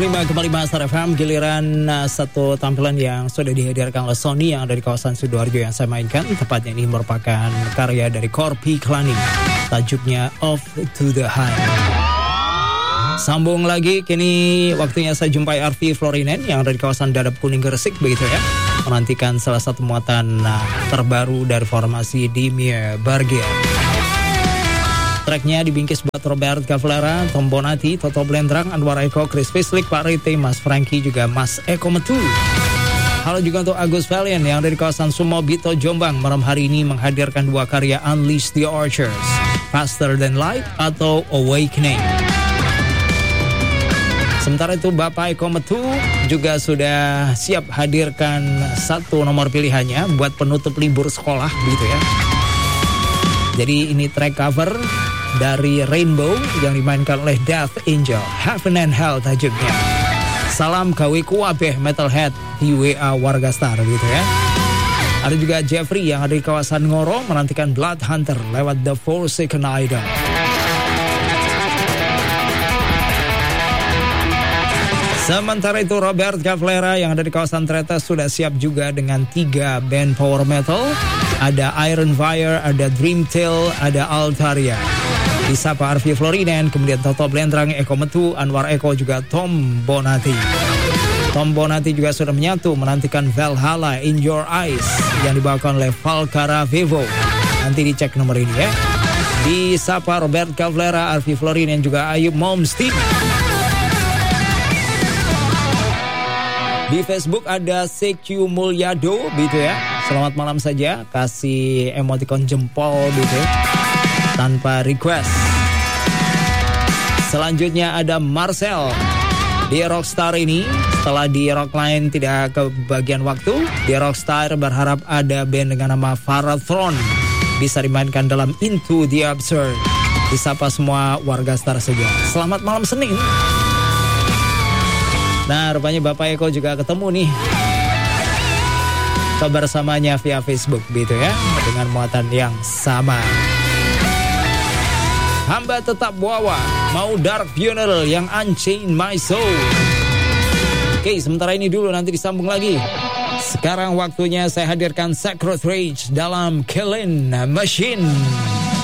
105,5 Star FM. Giliran satu tampilan yang sudah dihadirkan oleh Sony yang ada di kawasan Sidoarjo yang saya mainkan. Tepatnya ini merupakan karya dari Korpi Klani. Tajuknya Off to the High. Sambung lagi, kini waktunya saya jumpai Arfi Florinen yang ada di kawasan Dadap Kuning Gresik begitu ya. Menantikan salah satu muatan terbaru dari formasi Dimie Bargia. Tracknya dibingkis buat Robert Cavalera, Tom Bonatti, Toto Blendrang, Anwar Eko, Chris Fislik, Pak Rite, Mas Franky, juga Mas Eko Metu. Halo juga untuk Agus Valian yang dari kawasan Sumobito, Jombang. Malam hari ini menghadirkan dua karya Unleash the Archers, Faster Than Light atau Awakening. Sementara itu Bapak Eko Metu juga sudah siap hadirkan satu nomor pilihannya buat penutup libur sekolah begitu ya. Jadi ini track cover dari Rainbow yang dimainkan oleh Death Angel, Heaven and Hell tajuknya. Salam gawe kuabeh metalhead di WA Warga Star gitu ya. Ada juga Jeffrey yang ada di kawasan Ngoro menantikan Blood Hunter lewat The Forsaken Idol. Sementara itu Robert Cavalera yang ada di kawasan Treta sudah siap juga dengan 3 band power metal. Ada Iron Fire, ada Dream Tail, ada Altaria. Disapa Arfi Florinen, kemudian Toto Blendrang, Eko Metu, Anwar Eko, juga Tom Bonatti. Tom Bonatti juga sudah menyatu menantikan Valhalla In Your Eyes yang dibawakan oleh Valkara Vevo. Nanti dicek nomor ini ya. Disapa Robert Cavalera, Arfi Florinen, juga Ayub Momstein. Di Facebook ada CQ Mulyado gitu ya. Selamat malam saja, kasih emoticon jempol gitu tanpa request. Selanjutnya ada Marcel. Di Rockstar ini setelah di Rockline tidak kebagian waktu, di Rockstar berharap ada band dengan nama Faratron bisa dimainkan dalam Into the Absurd. Disapa semua warga Star saja. Selamat malam Senin. Nah, rupanya Bapak Eko juga ketemu nih kebersamanya via Facebook gitu ya, dengan muatan yang sama. Hamba tetap bawa, mau Dark Funeral yang Unchain My Soul. Oke, sementara ini dulu, nanti disambung lagi. Sekarang waktunya saya hadirkan Sacred Rage dalam Killing Machine.